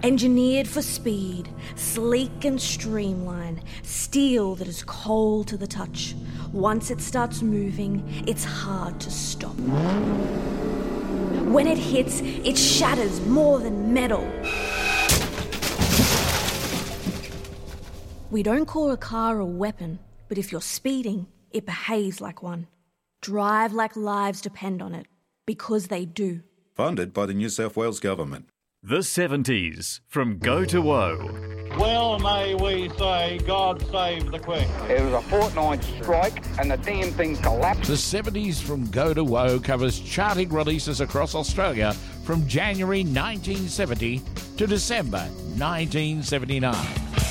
Engineered for speed, sleek and streamlined, steel that is cold to the touch. Once it starts moving, it's hard to stop. When it hits, it shatters more than metal. We don't call a car a weapon, but if you're speeding, it behaves like one. Drive like lives depend on it, because they do. Funded by the New South Wales Government. The 70s, from Go to Woe. Well, may we say, God save the Queen. It was a fortnight strike and the damn thing collapsed. The 70s from Go to Woe covers charting releases across Australia from January 1970 to December 1979.